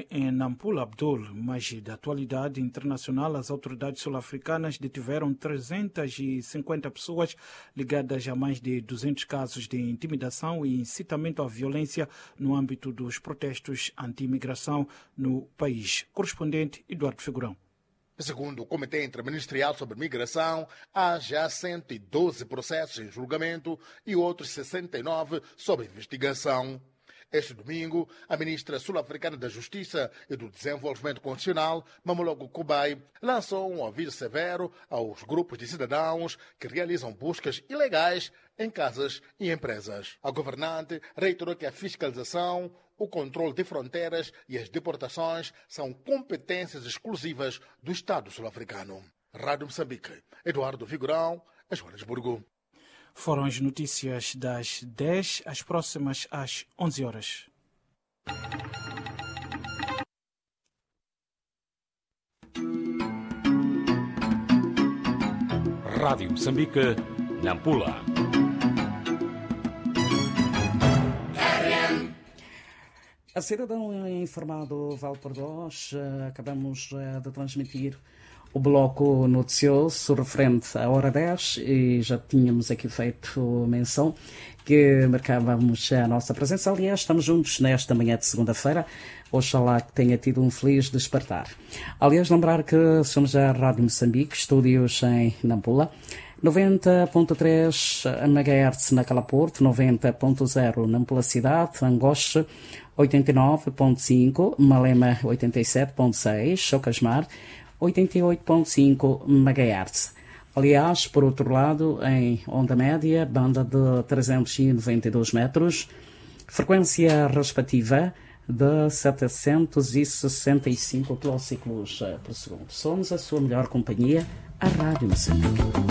em Nampula, Abdul, mas da atualidade internacional, as autoridades sul-africanas detiveram 350 pessoas ligadas a mais de 200 casos de intimidação e incitamento à violência no âmbito dos protestos anti-imigração no país. Correspondente Eduardo Figurão. Segundo o Comitê Interministerial sobre Migração, há já 112 processos em julgamento e outros 69 sob investigação. Este domingo, a ministra sul-africana da Justiça e do Desenvolvimento Constitucional, Mamologo Kubai, lançou um aviso severo aos grupos de cidadãos que realizam buscas ilegais em casas e empresas. A governante reiterou que a fiscalização, o controle de fronteiras e as deportações são competências exclusivas do Estado sul-africano. Rádio Moçambique, Eduardo Figurão, Joanesburgo. Foram as notícias das 10, as próximas às 11 horas. Rádio Moçambique, Nampula. A cidadão informado Valperdós, acabamos de transmitir o bloco noticioso referente à hora 10 e já tínhamos aqui feito menção que marcávamos a nossa presença. Aliás, estamos juntos nesta manhã de segunda-feira. Oxalá que tenha tido um feliz despertar. Aliás, lembrar que somos a Rádio Moçambique, estúdios em Nampula, 90.3 MHz na Cala Porto, 90.0 Nampula Cidade, Angoche, 89.5, Malema 87.6, Chocasmar, 88.5 MHz. Aliás, por outro lado, em onda média, banda de 392 metros, frequência respectiva de 765 km por segundo. Somos a sua melhor companhia, a Rádio Moçambique.